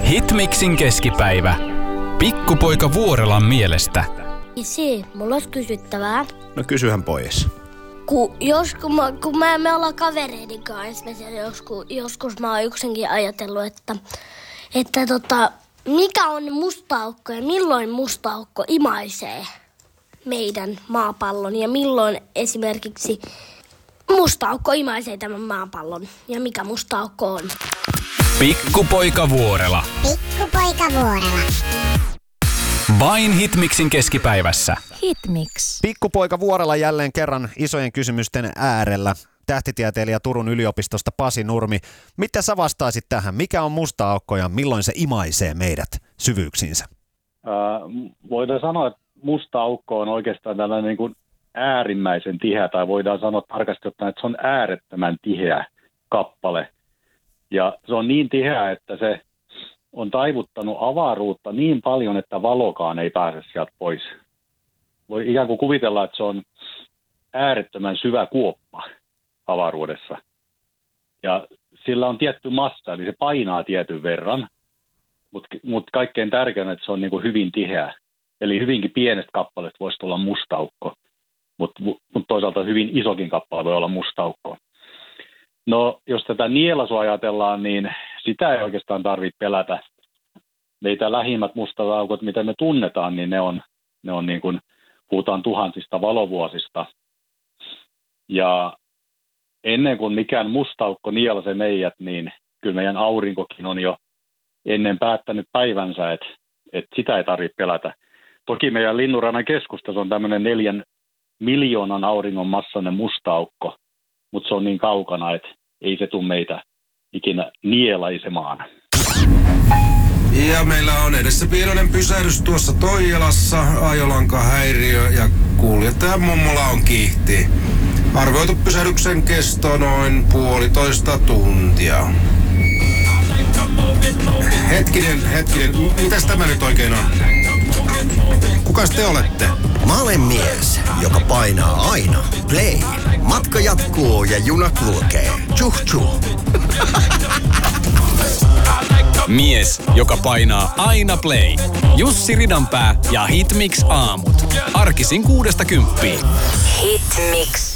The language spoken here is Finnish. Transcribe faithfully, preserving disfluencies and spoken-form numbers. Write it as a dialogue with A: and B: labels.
A: Hitmixin keskipäivä. Pikkupoika Vuorelan mielestä.
B: Isi, mulla olisi kysyttävää.
C: No kysyhän pois.
B: Kun, jos, kun, mä, kun mä, me ollaan kavereiden kanssa, joskus, joskus mä oon yksinkin ajatellut, että, että tota, mikä on musta aukko ja milloin musta aukko imaisee meidän maapallon ja milloin esimerkiksi musta aukko imaisee tämän maapallon ja mikä musta aukko on.
A: Pikkupoika Vuorela.
D: Pikkupoika Vuorela.
A: Vain Hitmixin keskipäivässä.
E: Hitmix.
C: Pikkupoika Vuorela jälleen kerran isojen kysymysten äärellä. Tähtitieteilijä Turun yliopistosta Pasi Nurmi. Mitä sä vastaisit tähän? Mikä on musta aukko ja milloin se imaisee meidät syvyyksiinsä?
F: Äh, voidaan sanoa, että musta aukko on oikeastaan tällainen niin kuin äärimmäisen tiheä, tai voidaan sanoa tarkasti ottaen, että se on äärettömän tiheä kappale. Ja se on niin tiheä, että se on taivuttanut avaruutta niin paljon, että valokaan ei pääse sieltä pois. Voi ikään kuin kuvitella, että se on äärettömän syvä kuoppa avaruudessa. Ja sillä on tietty massa, eli se painaa tietyn verran, mutta mut kaikkein tärkeintä, että se on niin kuin hyvin tiheä. Eli hyvinkin pienestä kappaleesta voisi tulla mustaukko, mutta mut toisaalta hyvin isokin kappale voi olla mustaukko. No, jos tätä nielasua ajatellaan, niin sitä ei oikeastaan tarvitse pelätä. Meitä lähimmät mustat aukot, mitä me tunnetaan, niin ne on, ne on niin kuin, puhutaan tuhansista valovuosista. Ja ennen kuin mikään mustaukko nielasee meidät, niin kyllä meidän aurinkokin on jo ennen päättänyt päivänsä, että, että sitä ei tarvitse pelätä. Toki meidän Linnunrannan keskustassa on tämmöinen neljän miljoonan auringon massainen mustaukko, mutta se on niin kaukana, että ei se tule meitä ikinä nielaisemaan.
G: Ja meillä on edessä pienoinen pysähdys tuossa Toijalassa, ajolanka-häiriö ja kuljettaja mummola on kiihti. Arvioitu pysähdyksen kesto noin puolitoista tuntia. Hetkinen, hetkinen, mitäs tämä nyt oikein on? Kukas te olette?
H: Mä olen mies, joka painaa aina play. Matka jatkuu ja juna kulkee. Tjuh tjuh.
A: Mies, joka painaa aina play. Jussi Ridanpää ja Hitmix aamut. Arkisin kuudesta kymppiin.
E: Hitmix.